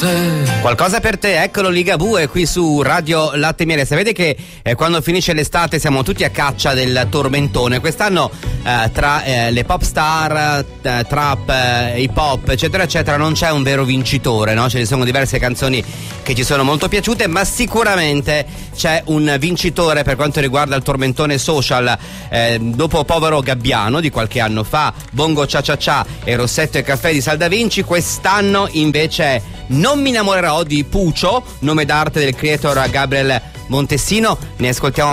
Qualcosa per te, eccolo Ligabue qui su Radio Latte e Miele. Sapete che quando finisce l'estate siamo tutti a caccia del tormentone. Quest'anno tra le pop star, trap, hip hop eccetera eccetera non c'è un vero vincitore, no? Ce ne sono diverse canzoni che ci sono molto piaciute, ma sicuramente c'è un vincitore per quanto riguarda il tormentone social. Dopo Povero Gabbiano di qualche anno fa, Bongo Cia Cia Cia e Rossetto e Caffè di Salda Vinci, quest'anno invece Non mi innamorerò di Puccio, nome d'arte del creator Gabriel Montessino. Ne ascoltiamo